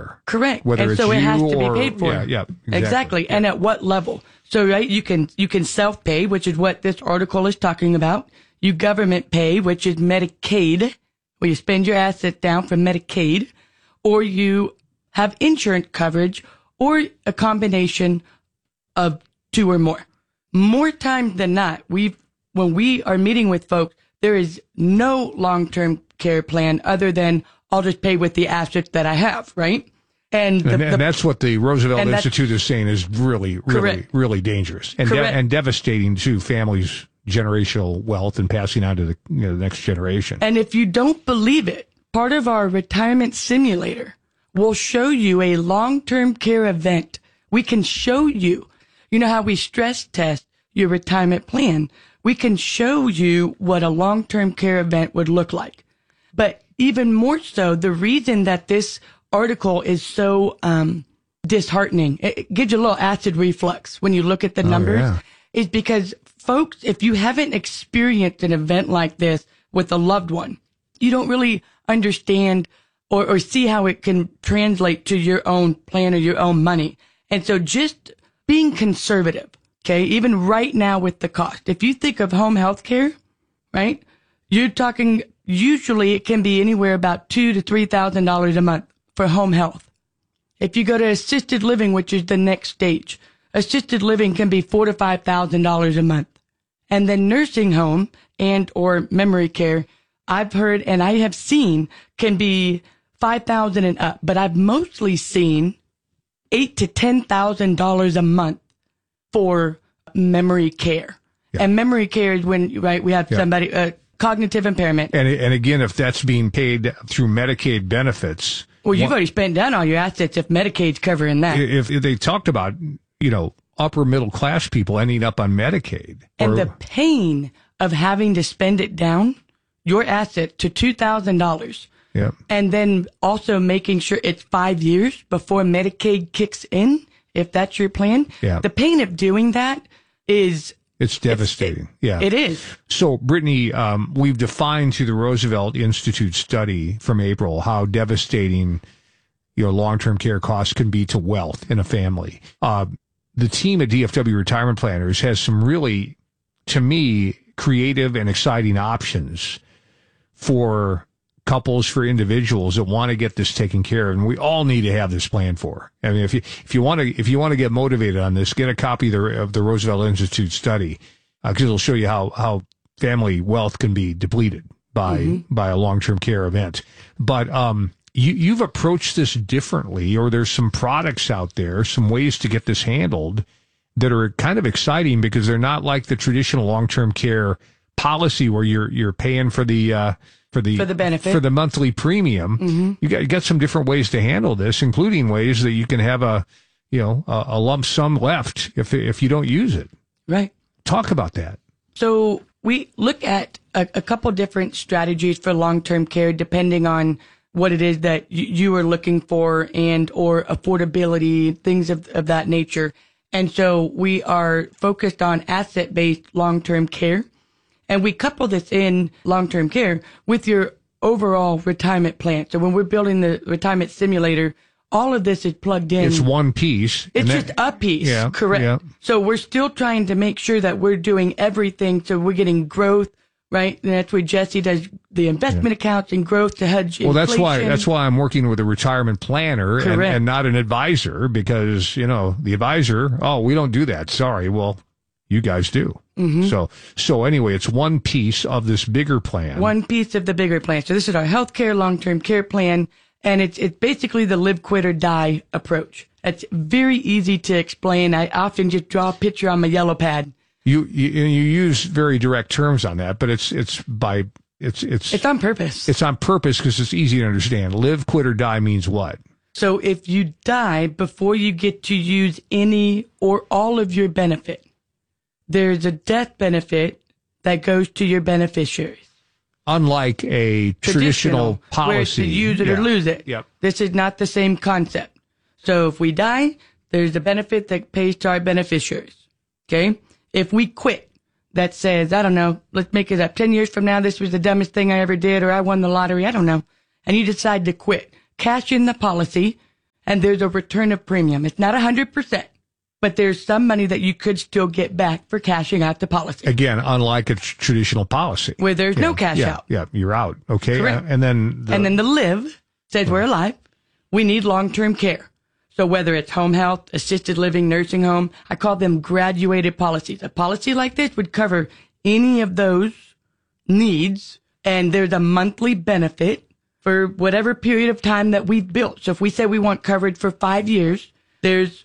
care. Correct. Whether and it's so it has to be or, paid for. Yeah, exactly. Yeah. And at what level? So, right, you can self-pay, which is what this article is talking about. You government pay, which is Medicaid, where you spend your assets down for Medicaid, or you have insurance coverage, or a combination of two or more. More times than not, when we are meeting with folks, there is no long-term care plan other than I'll just pay with the assets that I have, right? And that's what the Roosevelt Institute is saying is really, really, really dangerous and devastating to families' generational wealth and passing on to the next generation. And if you don't believe it, part of our retirement simulator will show you a long-term care event. We can show you, how we stress test your retirement plan. We can show you what a long-term care event would look like. But even more so, the reason that this article is so disheartening, it gives you a little acid reflux when you look at the numbers, is because, folks, if you haven't experienced an event like this with a loved one, you don't really understand or see how it can translate to your own plan or your own money. And so just being conservative, okay, even right now with the cost, if you think of home health care, right, you're talking, usually it can be anywhere about $2,000 to $3,000 a month for home health. If you go to assisted living, which is the next stage, assisted living can be $4,000 to $5,000 a month. And then nursing home and or memory care, I've heard and I have seen can be $5,000 and up, but I've mostly seen $8,000 to $10,000 a month for memory care. Yeah. And memory care is when, right, we have somebody, cognitive impairment. And again, if that's being paid through Medicaid benefits. Well, you've already spent down all your assets if Medicaid's covering that. If they talked about, upper middle class people ending up on Medicaid. And the pain of having to spend it down, your asset to $2,000. Yeah. And then also making sure it's 5 years before Medicaid kicks in, if that's your plan. Yeah. The pain of doing that is... It's devastating. It is. So, Brittany, we've defined through the Roosevelt Institute study from April how devastating long-term care costs can be to wealth in a family. The team at DFW Retirement Planners has some really, to me, creative and exciting options for couples, for individuals that want to get this taken care of, and we all need to have this plan for. I mean, if you want to get motivated on this, get a copy of the Roosevelt Institute study, because it'll show you how family wealth can be depleted by a long-term care event. But you've approached this differently, or there's some products out there, some ways to get this handled that are kind of exciting because they're not like the traditional long-term care policy where you're paying for the benefit, for the monthly premium. You got some different ways to handle this, including ways that you can have a lump sum left if you don't use it. Right. Talk about that. So we look at a couple different strategies for long-term care, depending on what it is that you are looking for and or affordability, things of that nature. And so we are focused on asset-based long-term care. And we couple this in long-term care with your overall retirement plan. So when we're building the retirement simulator, all of this is plugged in. It's one piece. It's just a piece. Yeah, correct. Yeah. So we're still trying to make sure that we're doing everything so we're getting growth, right? And that's where Jesse does the investment accounts and growth to hedge inflation. Well, that's why I'm working with a retirement planner and not an advisor, because, the advisor, we don't do that. Sorry. Well, you guys do. So anyway, it's one piece of this bigger plan. One piece of the bigger plan. So this is our healthcare long-term care plan, and it's basically the live, quit, or die approach. It's very easy to explain. I often just draw a picture on my yellow pad. You use very direct terms on that, but it's on purpose. It's on purpose because it's easy to understand. Live, quit, or die means what? So if you die before you get to use any or all of your benefit, there's a death benefit that goes to your beneficiaries. Unlike a traditional policy. Where it's to use it or lose it. Yep. This is not the same concept. So if we die, there's a benefit that pays to our beneficiaries. Okay? If we quit, that says, I don't know, let's make it up. 10 years from now, this was the dumbest thing I ever did, or I won the lottery, I don't know. And you decide to quit. Cash in the policy, and there's a return of premium. It's not 100%, but there's some money that you could still get back for cashing out the policy. Again, unlike a traditional policy. Where there's no cash out. Yeah, you're out. Okay. Correct. And then the live says we're alive. We need long-term care. So whether it's home health, assisted living, nursing home, I call them graduated policies. A policy like this would cover any of those needs, and there's a monthly benefit for whatever period of time that we've built. So if we say we want coverage for 5 years, there's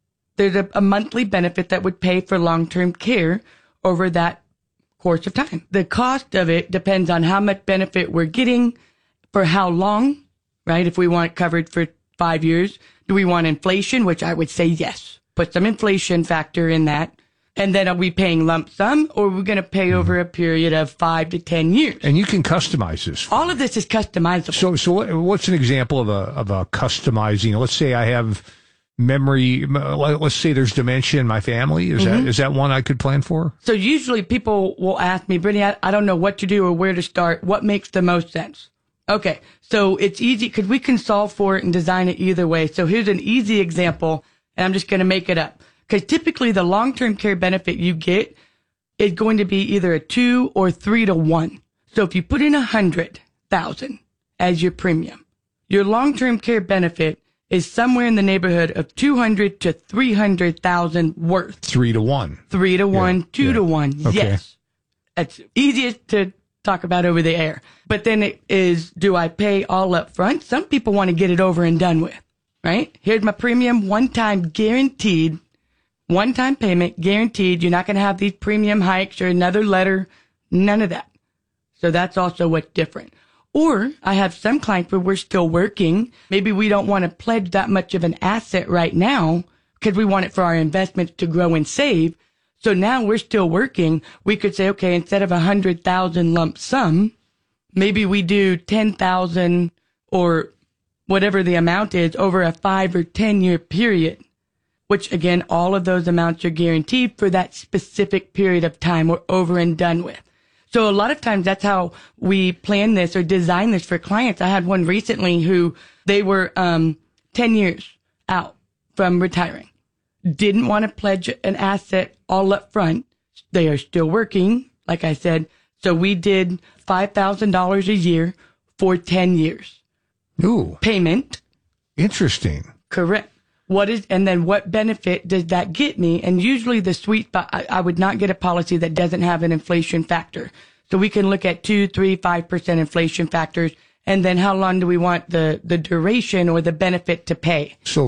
a monthly benefit that would pay for long-term care over that course of time. The cost of it depends on how much benefit we're getting for how long, right? If we want coverage for 5 years, do we want inflation? Which I would say yes. Put some inflation factor in that. And then are we paying lump sum, or are we going to pay over a period of 5 to 10 years? And you can customize this. All of this is customizable. So what's an example of a customizing? Let's say I have memory. Let's say there's dementia in my family. Is that one I could plan for? So usually people will ask me, Brittany, I don't know what to do or where to start. What makes the most sense? Okay, so it's easy because we can solve for it and design it either way. So here's an easy example, and I'm just going to make it up. Because typically the long-term care benefit you get is going to be either a 2 or 3 to 1. So if you put in $100,000 as your premium, your long-term care benefit is somewhere in the neighborhood of $200,000 to $300,000 worth. 3 to 1. 3 to 1, 2 to 1. Okay. Yes. That's easiest to talk about over the air. But then it is, do I pay all up front? Some people want to get it over and done with, right? Here's my premium, one-time guaranteed, one-time payment guaranteed. You're not going to have these premium hikes or another letter, none of that. So that's also what's different. Or I have some clients where we're still working. Maybe we don't want to pledge that much of an asset right now because we want it for our investments to grow and save. So now we're still working. We could say, okay, instead of 100,000 lump sum, maybe we do 10,000 or whatever the amount is over a 5 or 10 year period, which again, all of those amounts are guaranteed for that specific period of time we're over and done with. So a lot of times that's how we plan this or design this for clients. I had one recently who they were 10 years out from retiring. Didn't want to pledge an asset all up front. They are still working, like I said. So we did $5,000 a year for 10 years. Ooh. Payment. Interesting. Correct. And then what benefit does that get me? And usually the sweet spot, I would not get a policy that doesn't have an inflation factor. So we can look at 2, 3, 5% inflation factors. And then how long do we want the duration or the benefit to pay? So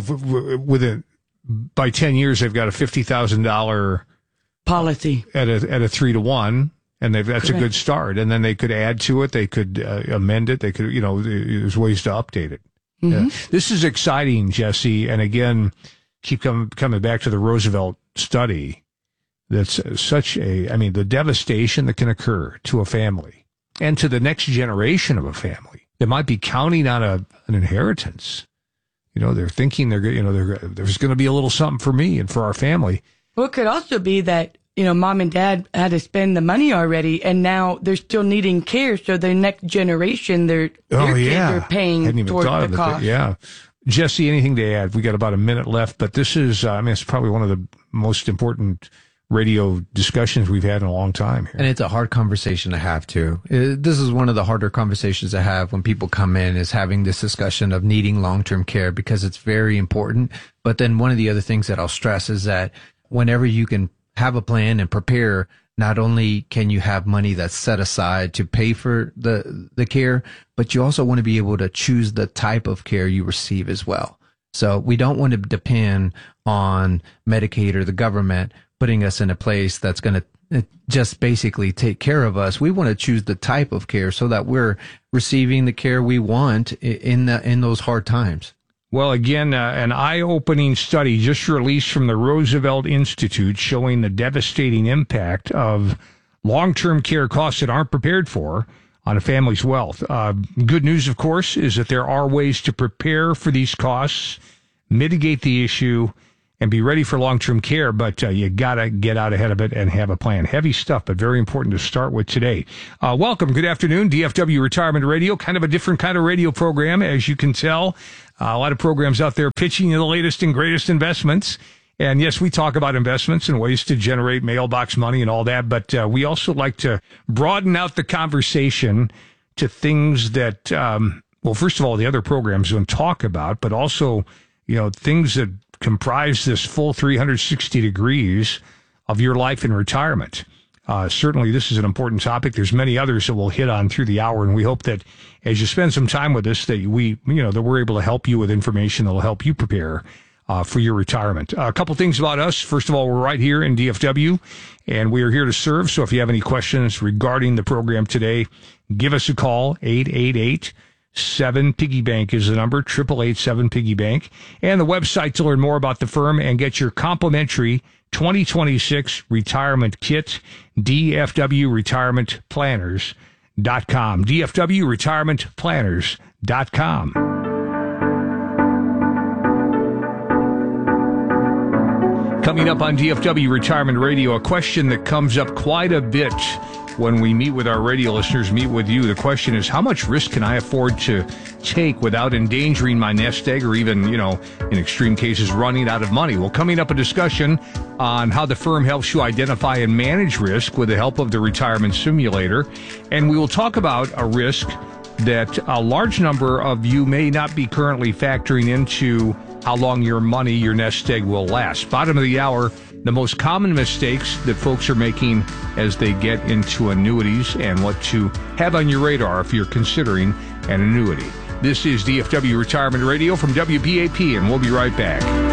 by 10 years, they've got a $50,000 policy at a 3 to 1. And that's Correct. A good start. And then they could add to it. They could amend it. They could, there's ways to update it. Mm-hmm. This is exciting, Jesse. And again, keep coming back to the Roosevelt study. That's the devastation that can occur to a family and to the next generation of a family that might be counting on an inheritance. They're thinking there's going to be a little something for me and for our family. Well, it could also be that, mom and dad had to spend the money already, and now they're still needing care. So their next generation, their kids are paying toward the cost. Yeah. Jesse, anything to add? We got about a minute left, but this is, it's probably one of the most important radio discussions we've had in a long time here. And it's a hard conversation to have too. This is one of the harder conversations to have when people come in, is having this discussion of needing long-term care, because it's very important. But then one of the other things that I'll stress is that whenever you can have a plan and prepare, not only can you have money that's set aside to pay for the care, but you also want to be able to choose the type of care you receive as well. So we don't want to depend on Medicaid or the government putting us in a place that's going to just basically take care of us. We want to choose the type of care so that we're receiving the care we want in those hard times. Well, again, an eye-opening study just released from the Roosevelt Institute showing the devastating impact of long-term care costs that aren't prepared for on a family's wealth. Good news, of course, is that there are ways to prepare for these costs, mitigate the issue, and be ready for long-term care, but you got to get out ahead of it and have a plan. Heavy stuff, but very important to start with today. Welcome. Good afternoon. DFW Retirement Radio, kind of a different kind of radio program, as you can tell. A lot of programs out there pitching you the latest and greatest investments. And yes, we talk about investments and ways to generate mailbox money and all that, but we also like to broaden out the conversation to things that, well, first of all, the other programs don't talk about, but also, things that comprise this full 360 degrees of your life in retirement. Certainly, this is an important topic. There's many others that we'll hit on through the hour, and we hope that as you spend some time with us, that that we're able to help you with information that will help you prepare for your retirement. A couple things about us. First of all, we're right here in DFW, and we are here to serve. So if you have any questions regarding the program today, give us a call. 888-7PIGGY-BANK is the number, 888-7PIGGY-BANK. And the website to learn more about the firm and get your complimentary 2026 retirement kit, DFWRetirementPlanners.com. DFWRetirementPlanners.com. Coming up on DFW Retirement Radio, a question that comes up quite a bit when we meet with our radio listeners, meet with you. The question is, how much risk can I afford to take without endangering my nest egg or even, in extreme cases, running out of money? Well, coming up, a discussion on how the firm helps you identify and manage risk with the help of the Retirement Simulator. And we will talk about a risk that a large number of you may not be currently factoring into how long your money, your nest egg, will last. Bottom of the hour, the most common mistakes that folks are making as they get into annuities and what to have on your radar if you're considering an annuity. This is DFW Retirement Radio from WBAP, and we'll be right back.